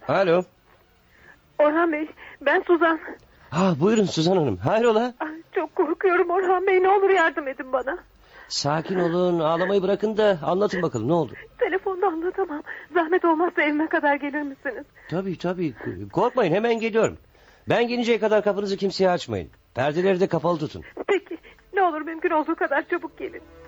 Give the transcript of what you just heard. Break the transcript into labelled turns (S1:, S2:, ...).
S1: Alo.
S2: Orhan Bey, ben Suzan.
S1: Buyurun Suzan Hanım. Hayrola?
S2: Çok korkuyorum Orhan Bey, ne olur yardım edin bana.
S1: Sakin olun, ağlamayı bırakın da anlatın bakalım ne oldu?
S2: Telefonda anlatamam. Zahmet olmazsa evime kadar gelir misiniz?
S1: Tabii. Korkmayın, hemen geliyorum. Ben gelinceye kadar kapınızı kimseye açmayın. Perdeleri de kapalı tutun.
S2: Peki, ne olur mümkün olduğu kadar çabuk gelin.